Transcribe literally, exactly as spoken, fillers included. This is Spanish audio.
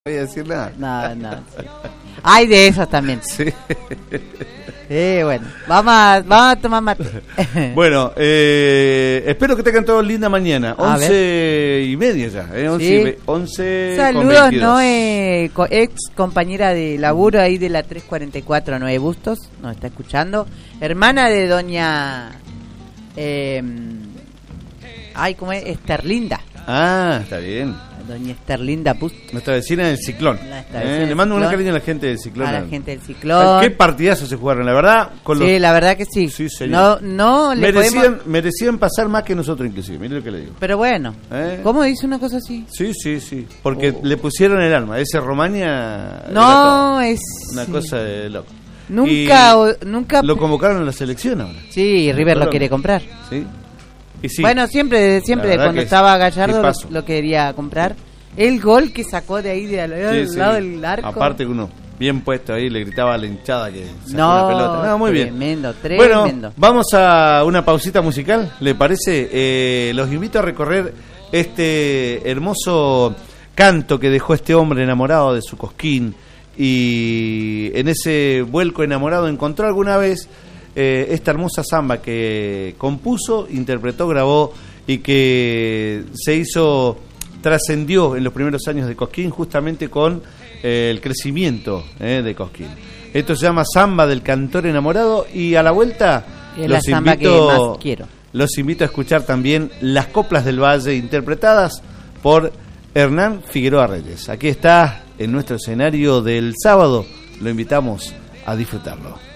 voy a decir nada. No, no. Sí. Hay de esos también. Sí. Eh, bueno, vamos a, vamos a tomar mate. Bueno, eh, espero que tengan todos linda mañana. A Once ver. y media ya. Eh, once, Sí. y ve- once con Saludos, veintidós. Noé, co- ex compañera de laburo ahí de la tres cuarenta y cuatro, Noé Bustos, nos está escuchando. Hermana de doña... Eh, ay, ¿cómo es? Esterlinda. Ah, está bien. Doña Esterlinda Bustos. Nuestra vecina del Ciclón. Nuestra Eh, vecina le del mando un Ciclón. cariño a la gente del Ciclón. A la gente del Ciclón. Qué partidazo se jugaron, la verdad. Con Sí, los... la verdad que sí. Sí, señor. no, no le merecían, podemos... merecían pasar más que nosotros, inclusive. Mire lo que le digo. Pero bueno, ¿Eh? ¿cómo dice una cosa así? Sí, sí, sí. Porque Oh. le pusieron el alma. Ese Romania. era No, todo. es... Una cosa de loco. Nunca, Y o- nunca... Lo convocaron a la selección ahora. Sí, River lo Perdón. quiere comprar. Sí. Y sí. Bueno, siempre, siempre La verdad cuando que estaba es Gallardo lo, tipazo. lo quería comprar. El gol que sacó de ahí de al, al Sí, sí. lado del arco. Aparte que uno bien puesto ahí le gritaba a la hinchada que sacó No, la pelota. No, muy bien. tremendo, tremendo. Bueno, vamos a una pausita musical, ¿le parece? Eh, los invito a recorrer este hermoso canto que dejó este hombre enamorado de su Cosquín y en ese vuelco enamorado encontró alguna vez eh, esta hermosa samba que compuso, interpretó, grabó y que se hizo, trascendió en los primeros años de Cosquín justamente con eh, el crecimiento eh, de Cosquín. Esto se llama Samba del Cantor Enamorado y a la vuelta Es la los samba que invito, más quiero. los invito a escuchar también Las Coplas del Valle interpretadas por Hernán Figueroa Reyes. Aquí está en nuestro escenario del sábado, lo invitamos a disfrutarlo.